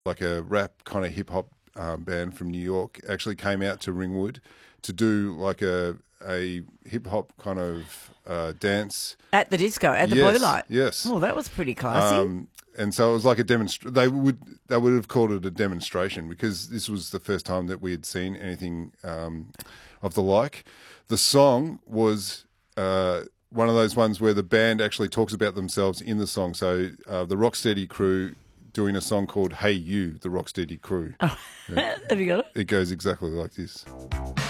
like a rap kind of hip hop band from New York, actually came out to Ringwood to do like a hip hop kind of dance. At the disco, at the Blue Yes, Light. yes. Well, that was pretty classy. And so it was like a demonstration. They would have called it a demonstration because this was the first time that we had seen anything of the like. The song was one of those ones where the band actually talks about themselves in the song. So the Rocksteady Crew doing a song called "Hey You," the Rocksteady Crew. Have you got it? It goes exactly like this.